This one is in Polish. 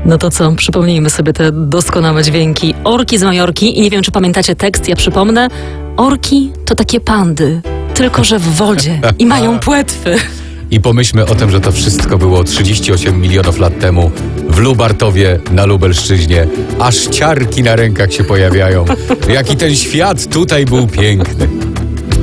No to co, przypomnijmy sobie te doskonałe dźwięki. Orki z Majorki i nie wiem, czy pamiętacie tekst, ja przypomnę. Orki to takie pandy, tylko że w wodzie i mają płetwy. I pomyślmy o tym, że to wszystko było 38 milionów lat temu w Lubartowie na Lubelszczyźnie. Aż ciarki na rękach się pojawiają. Jaki ten świat tutaj był piękny.